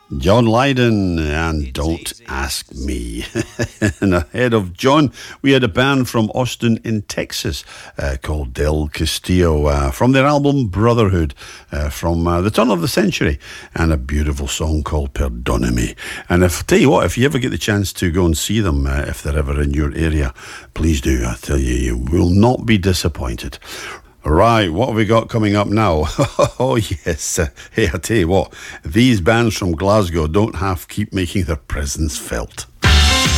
John Lydon and Don't Ask Me. And ahead of John, we had a band from Austin in Texas called Del Castillo from their album Brotherhood from the turn of the century, and a beautiful song called Perdonami. And tell you what, if you ever get the chance to go and see them, if they're ever in your area, please do. I tell you, you will not be disappointed. Right, what have we got coming up now? Oh, yes. Hey, I tell you what, these bands from Glasgow don't keep making their presence felt.